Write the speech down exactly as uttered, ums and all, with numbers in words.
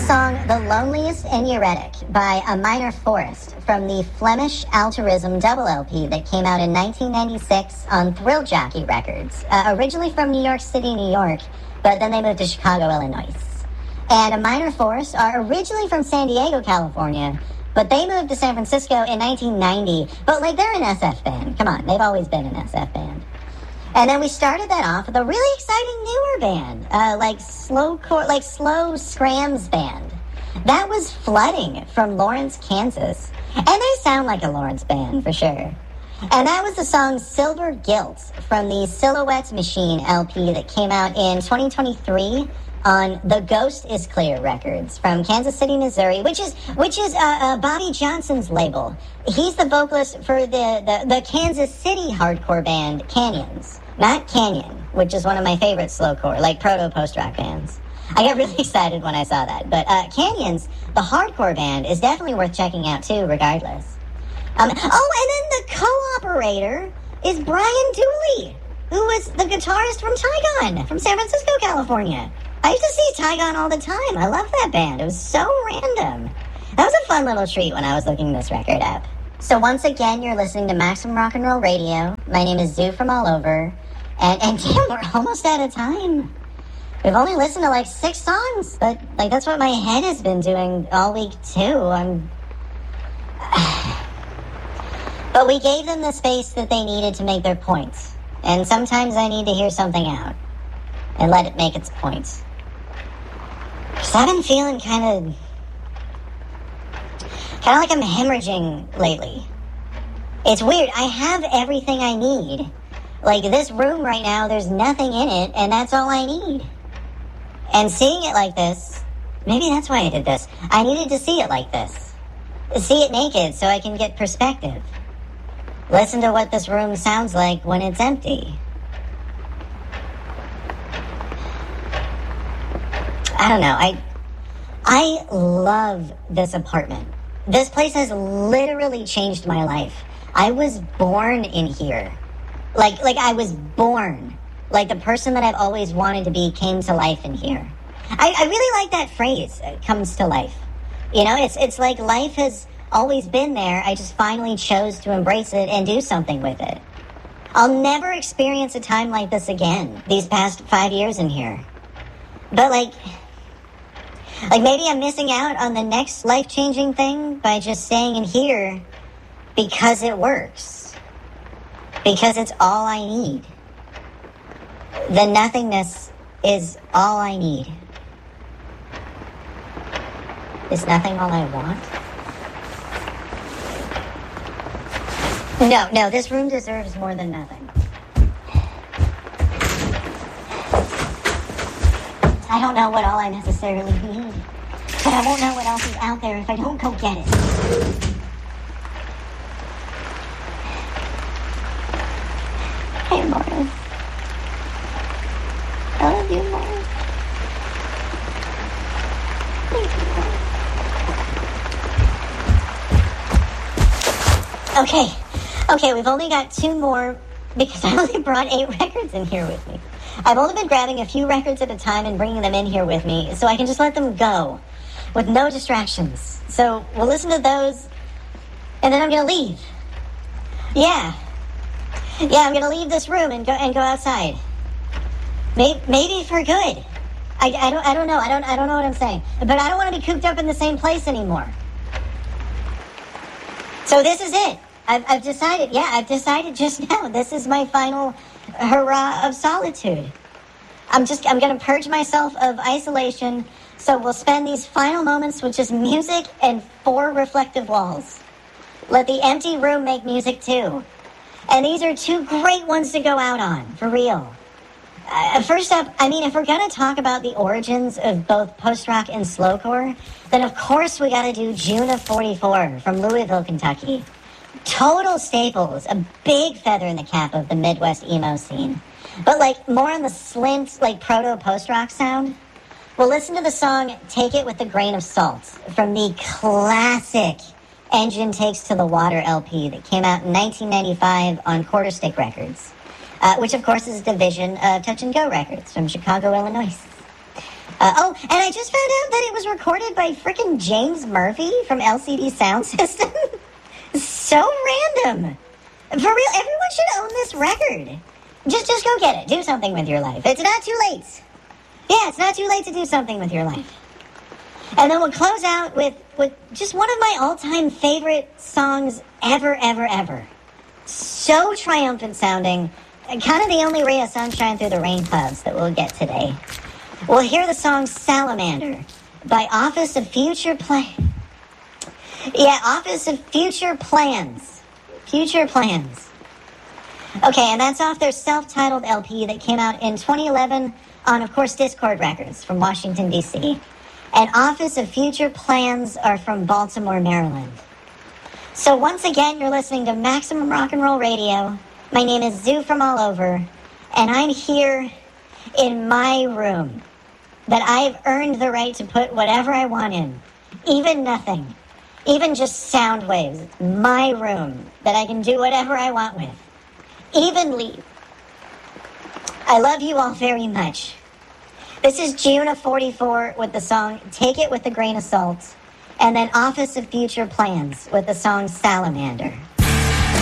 song The Loneliest and Uretic by A Minor Forest from the Flemish Altruism double L P that came out in nineteen ninety-six on Thrill Jockey Records, uh, originally from New York City, New York, but then they moved to Chicago, Illinois. And A Minor Forest are originally from San Diego, California, but they moved to San Francisco in nineteen ninety. But, like, they're an S F band. Come on, they've always been an S F band. And then we started that off with a really exciting newer band, uh, like slow core, like slow scrams band. That was Flooding from Lawrence, Kansas. And they sound like a Lawrence band, for sure. And that was the song Silver Guilt from the Silhouette Machine L P that came out in twenty twenty-three on The Ghost is Clear Records from Kansas City, Missouri, which is which is uh, uh, Bobby Johnson's label. He's the vocalist for the, the, the Kansas City hardcore band Canyons, not Canyon, which is one of my favorite slowcore, like proto-post-rock bands. I got really excited when I saw that. But uh, Canyons, the hardcore band, is definitely worth checking out too, regardless. Um, oh, and then the co-operator is Brian Dooley, who was the guitarist from Tygon from San Francisco, California. I used to see Tygon all the time. I love that band. It was so random. That was a fun little treat when I was looking this record up. So once again, you're listening to Maximum Rock and Roll Radio. My name is Zoo from all over. And, and damn, we're almost out of time. We've only listened to like six songs, but like that's what my head has been doing all week too. I'm... But we gave them the space that they needed to make their points. And sometimes I need to hear something out and let it make its point. Because I've been feeling kind of... kind of like I'm hemorrhaging lately. It's weird. I have everything I need. Like, this room right now, there's nothing in it, and that's all I need. And seeing it like this, maybe that's why I did this. I needed to see it like this. See it naked so I can get perspective. Listen to what this room sounds like when it's empty. I don't know. I I love this apartment. This place has literally changed my life. I was born in here. Like, like I was born. Like the person that I've always wanted to be came to life in here. I, I really like that phrase, it comes to life. You know, it's it's like life has always been there. I just finally chose to embrace it and do something with it. I'll never experience a time like this again, these past five years in here. But like, like maybe I'm missing out on the next life-changing thing by just staying in here because it works. Because it's all I need. The nothingness is all I need. Is nothing all I want? No, no, this room deserves more than nothing. I don't know what all I necessarily need, but I won't know what else is out there if I don't go get it. Hey, Morris. I love you, Morris. Thank you, Morris. Okay. Okay, we've only got two more because I only brought eight records in here with me. I've only been grabbing a few records at a time and bringing them in here with me so I can just let them go with no distractions. So we'll listen to those and then I'm going to leave. Yeah. Yeah, I'm going to leave this room and go and go outside. Maybe, maybe for good. I, I don't I don't know. I don't I don't know what I'm saying. But I don't want to be cooped up in the same place anymore. So this is it. I've, I've decided, yeah, I've decided just now. This is my final hurrah of solitude. I'm just, I'm going to purge myself of isolation, so we'll spend these final moments with just music and four reflective walls. Let the empty room make music too. And these are two great ones to go out on, for real. Uh, first up, I mean, if we're going to talk about the origins of both post-rock and slowcore, then of course we got to do June of forty-four from Louisville, Kentucky. Total staples, a big feather in the cap of the Midwest emo scene. But like more on the slint, like proto-post-rock sound. We'll listen to the song Take It With a Grain of Salt from the classic Engine Takes to the Water L P that came out in nineteen ninety-five on Quarter Stick Records, uh, which of course is a division of Touch and Go Records from Chicago, Illinois. Uh, oh, and I just found out that it was recorded by frickin' James Murphy from L C D Sound System. So random. For real, everyone should own this record. Just just go get it. Do something with your life. It's not too late. Yeah, it's not too late to do something with your life. And then we'll close out with, with just one of my all-time favorite songs ever, ever, ever. So triumphant sounding. Kind of the only ray of sunshine through the rain clouds that we'll get today. We'll hear the song Salamander by Office of Future Play. Yeah, Office of Future Plans. Future Plans. Okay, and that's off their self-titled L P that came out in twenty eleven on, of course, Discord Records from Washington, D C And Office of Future Plans are from Baltimore, Maryland. So once again, you're listening to Maximum Rock and Roll Radio. My name is Zoo from all over, and I'm here in my room that I've earned the right to put whatever I want in, even nothing, even just sound waves. It's my room that I can do whatever I want with, even leave. I love you all very much. This is June of forty-four with the song Take It With a Grain of Salt, and then Office of Future Plans with the song Salamander.